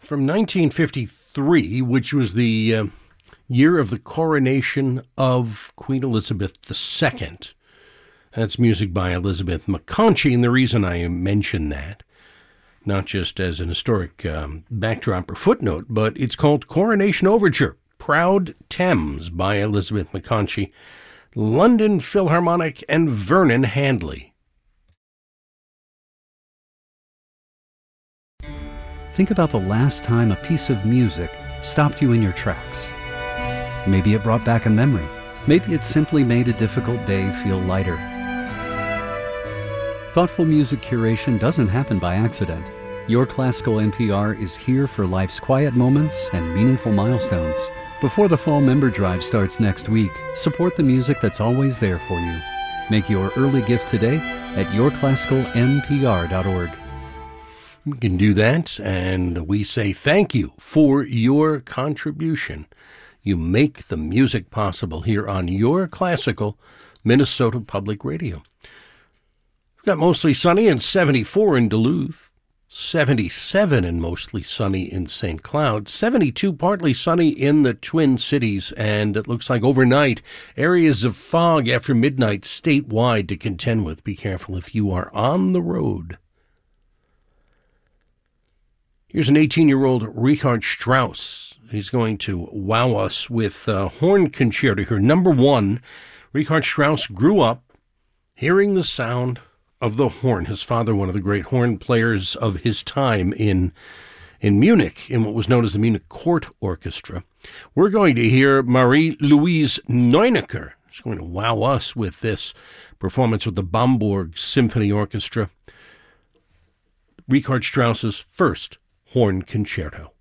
from 1953, which was the year of the coronation of Queen Elizabeth II. That's music by Elizabeth McConchie, and the reason I mention that, not just as an historic backdrop or footnote, but it's called Coronation Overture, Proud Thames by Elizabeth McConchie, London Philharmonic, and Vernon Handley. Think about the last time a piece of music stopped you in your tracks. Maybe it brought back a memory. Maybe it simply made a difficult day feel lighter. Thoughtful music curation doesn't happen by accident. Your Classical NPR is here for life's quiet moments and meaningful milestones. Before the fall member drive starts next week, support the music that's always there for you. Make your early gift today at yourclassicalnpr.org. You can do that, and we say thank you for your contribution. You make the music possible here on Your Classical Minnesota Public Radio. We've got mostly sunny and 74 in Duluth, 77 and mostly sunny in St. Cloud, 72 partly sunny in the Twin Cities, and it looks like overnight areas of fog after midnight statewide to contend with. Be careful if you are on the road. Here's an 18-year-old Richard Strauss. He's going to wow us with horn concerto here. Number one, Richard Strauss grew up hearing the sound of the horn. His father, one of the great horn players of his time in Munich, in what was known as the Munich Court Orchestra. We're going to hear Marie-Louise Neunecker. She's going to wow us with this performance with the Bamberg Symphony Orchestra. Richard Strauss's first horn concerto.